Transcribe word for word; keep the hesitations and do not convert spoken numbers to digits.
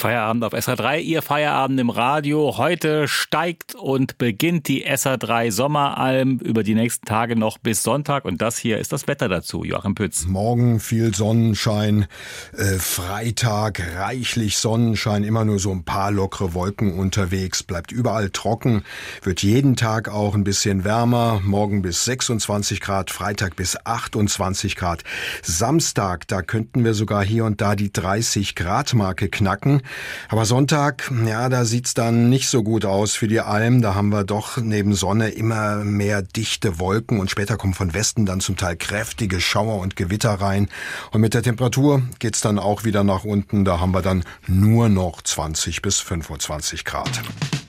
Feierabend auf S R drei, Ihr Feierabend im Radio. Heute steigt und beginnt die S R drei Sommeralm über die nächsten Tage noch bis Sonntag. Und das hier ist das Wetter dazu, Joachim Pütz. Morgen viel Sonnenschein, äh, Freitag reichlich Sonnenschein, immer nur so ein paar lockere Wolken unterwegs, bleibt überall trocken, wird jeden Tag auch ein bisschen wärmer, morgen bis sechsundzwanzig Grad, Freitag bis achtundzwanzig Grad. Samstag, da könnten wir sogar hier und da die dreißig Grad Marke knacken. Aber Sonntag, ja, da sieht's dann nicht so gut aus für die Alm. Da haben wir doch neben Sonne immer mehr dichte Wolken und später kommen von Westen dann zum Teil kräftige Schauer und Gewitter rein. Und mit der Temperatur geht's dann auch wieder nach unten. Da haben wir dann nur noch zwanzig bis fünfundzwanzig Grad.